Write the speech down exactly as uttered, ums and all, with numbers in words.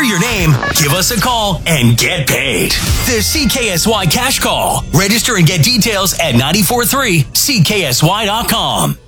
your name, give us a call, and get paid. The C K S Y Cash Call. Register and get details at nine four three C K S Y dot com.